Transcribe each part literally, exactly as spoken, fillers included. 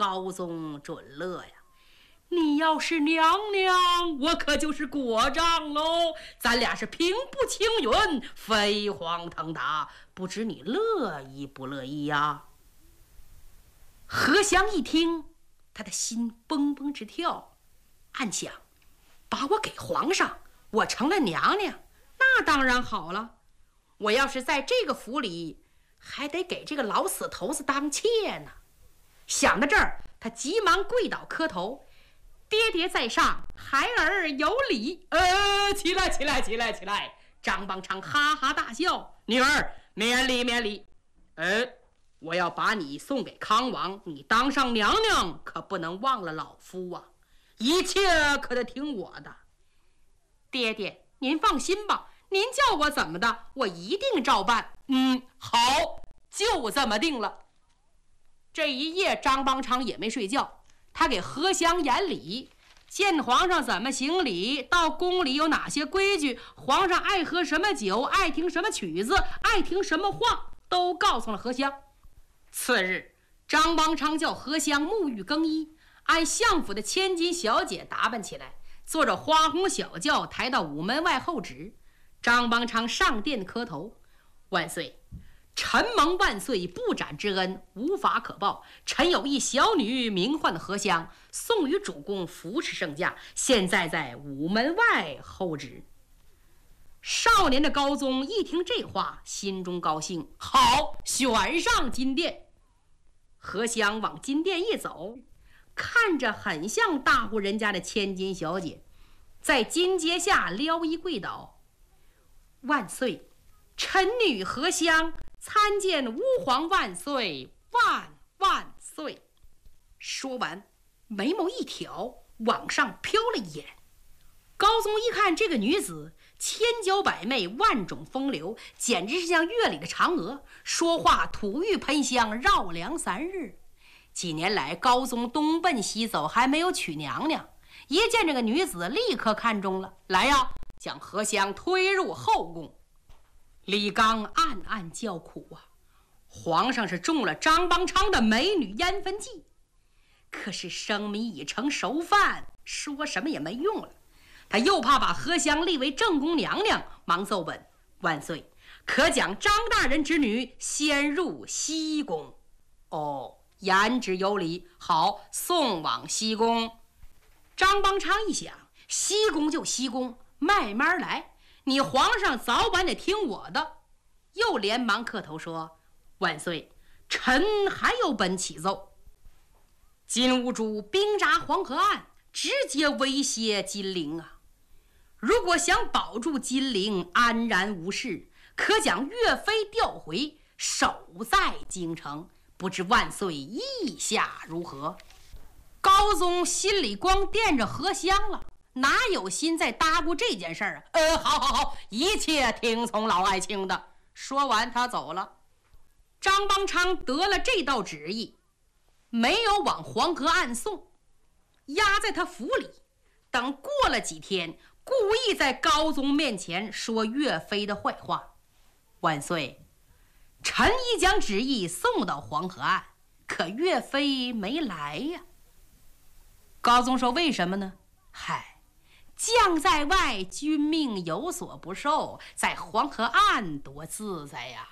高宗准乐呀。你要是娘娘，我可就是国丈喽。咱俩是平步青云，飞黄腾达，不知你乐意不乐意呀？何香一听，他的心蹦蹦直跳，暗想：把我给皇上，我成了娘娘，那当然好了。我要是在这个府里，还得给这个老死头子当妾呢。想到这儿，他急忙跪倒磕头。爹爹在上，孩儿有礼。呃，起来，起来，起来，起来！张邦昌哈哈大笑：“女儿，免礼，免礼。呃，我要把你送给康王，你当上娘娘，可不能忘了老夫啊！一切可得听我的。爹爹，您放心吧，您叫我怎么的，我一定照办。嗯，好，就这么定了。”这一夜，张邦昌也没睡觉。他给何香言礼，见皇上怎么行礼，到宫里有哪些规矩，皇上爱喝什么酒，爱听什么曲子，爱听什么话，都告诉了何香。次日，张邦昌叫何香沐浴更衣，按相府的千金小姐打扮起来，坐着花红小轿抬到午门外候旨。张邦昌上殿磕头：“万岁！臣蒙万岁不斩之恩，无法可报。臣有一小女，名唤何香，送与主公扶持圣驾，现在在午门外候旨。”少年的高宗一听这话，心中高兴，好，选上金殿。何香往金殿一走，看着很像大户人家的千金小姐，在金阶下撩衣跪倒：“万岁，臣女何香参见吾皇万岁，万万岁！”说完，眉毛一挑，往上飘了一眼。高宗一看这个女子，千娇百媚，万种风流，简直是像月里的嫦娥，说话吐玉喷香，绕梁三日。几年来，高宗东奔西走，还没有娶娘娘。一见这个女子，立刻看中了，来呀，将何香推入后宫。李纲暗暗叫苦啊，皇上是中了张邦昌的美女烟焚计，可是生米已成熟饭，说什么也没用了。他又怕把何香立为正宫娘娘，忙奏本：“万岁，可将张大人之女先入西宫。”哦，言之有理，好，送往西宫。张邦昌一想，西宫就西宫，慢慢来，你皇上早晚得听我的。又连忙磕头说：“万岁，臣还有本启奏。金兀术兵扎黄河岸，直接威胁金陵啊！如果想保住金陵安然无事，可将岳飞调回，守在京城，不知万岁意下如何？”高宗心里光惦着何香了，哪有心再搭咕这件事儿啊？呃，好好好，一切听从老爱卿的。说完，他走了。张邦昌得了这道旨意，没有往黄河岸送，压在他府里。等过了几天，故意在高宗面前说岳飞的坏话：“万岁，臣已将旨意送到黄河岸，可岳飞没来呀。”高宗说：“为什么呢？嗨，将在外，君命有所不受，在黄河岸多自在呀。”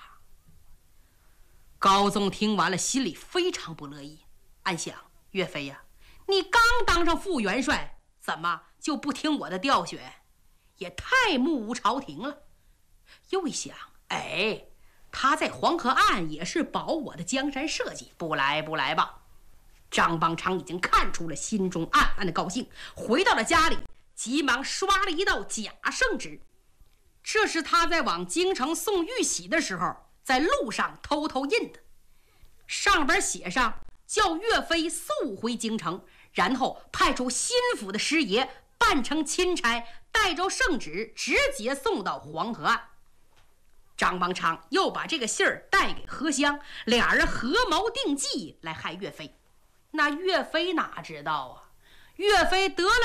高宗听完了，心里非常不乐意，暗想：岳飞呀，你刚当上副元帅，怎么就不听我的调选？也太目无朝廷了。又一想，哎，他在黄河岸也是保我的江山社稷，不来不来吧。张邦昌已经看出了，心中暗暗的高兴，回到了家里，急忙刷了一道假圣旨。这是他在往京城送玉玺的时候，在路上偷偷印的，上边写上叫岳飞速回京城，然后派出心腹的师爷扮成钦差，带着圣旨直接送到黄河岸。张邦昌又把这个信儿带给何香，俩人合谋定计来害岳飞。那岳飞哪知道啊？岳飞得了